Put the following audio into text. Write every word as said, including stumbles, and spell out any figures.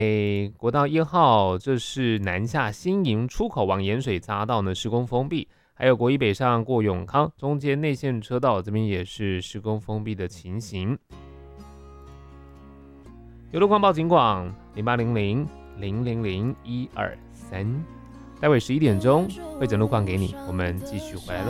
国道一号，这是南下新营出口往盐水匝道呢施工封闭，还有国一北上过永康，中间内线车道这边也是施工封闭的情形。有路况报警广零八零零零零零一二三，待会十一点钟会整路况给你，我们继续回来喽。